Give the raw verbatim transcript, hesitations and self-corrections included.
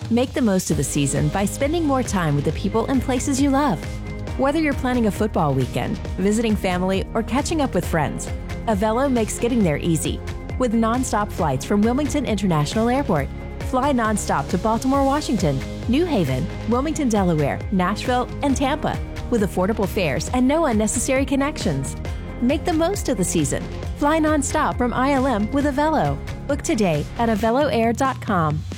Make the most of the season by spending more time with the people and places you love. Whether you're planning a football weekend, visiting family, or catching up with friends, Avelo makes getting there easy. With nonstop flights from Wilmington International Airport, fly nonstop to Baltimore, Washington, New Haven, Wilmington, Delaware, Nashville, and Tampa, with affordable fares and no unnecessary connections. Make the most of the season. Fly nonstop from I L M with Avelo. Book today at avelo air dot com.